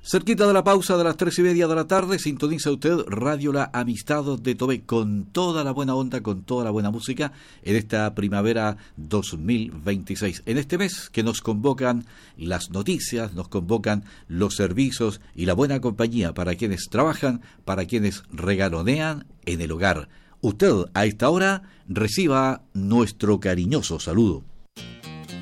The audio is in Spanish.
Cerquita de la pausa de las 3:30 de la tarde, sintoniza usted Radio La Amistad de Tobé con toda la buena onda, con toda la buena música en esta primavera 2026. En este mes que nos convocan las noticias, nos convocan los servicios y la buena compañía para quienes trabajan, para quienes regalonean en el hogar. Usted a esta hora reciba nuestro cariñoso saludo.